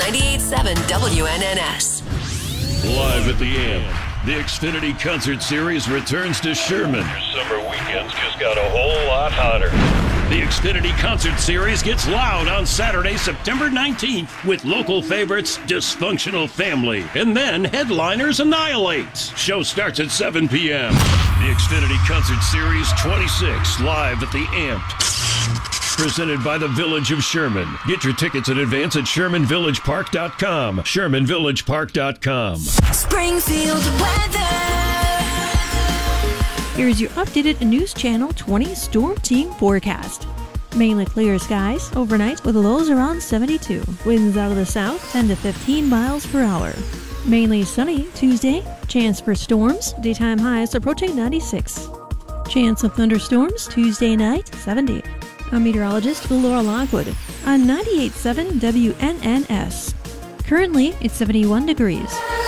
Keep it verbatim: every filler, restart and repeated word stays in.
ninety-eight point seven W N N S. Live at the Amp, the Xfinity Concert Series returns to Sherman. Your summer weekends just got a whole lot hotter. The Xfinity Concert Series gets loud on Saturday, September nineteenth, with local favorites Dysfunctional Family, and then headliners Annihilates. Show starts at seven p.m. The Xfinity Concert Series twenty-six, live at the Amp. Presented by the Village of Sherman. Get your tickets in advance at Sherman Village Park dot com. Sherman Village Park dot com. Springfield weather. Here's your updated News Channel twenty Storm Team forecast. Mainly clear skies overnight with lows around seventy-two. Winds out of the south ten to fifteen miles per hour. Mainly sunny Tuesday. Chance for storms. Daytime highs approaching ninety-six. Chance of thunderstorms Tuesday night seventy. I'm meteorologist Laura Lockwood on ninety-eight point seven W N N S. Currently, it's seventy-one degrees.